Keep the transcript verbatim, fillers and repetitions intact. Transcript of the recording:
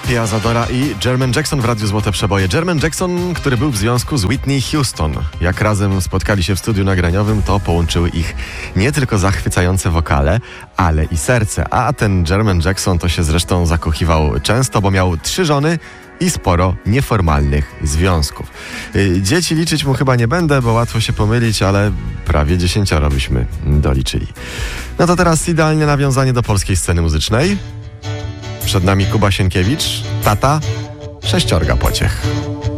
Pia Zadora i Jermaine Jackson w Radiu Złote Przeboje. Jermaine Jackson, który był w związku z Whitney Houston. Jak razem spotkali się w studiu nagraniowym, to połączyły ich nie tylko zachwycające wokale, ale i serce. A ten Jermaine Jackson to się zresztą zakochiwał często, bo miał trzy żony i sporo nieformalnych związków. Dzieci liczyć mu chyba nie będę, bo łatwo się pomylić, ale prawie dziesięcioro byśmy doliczyli. No to teraz idealne nawiązanie do polskiej sceny muzycznej. Przed nami Kuba Sienkiewicz, Tata, Sześciorga Pociech.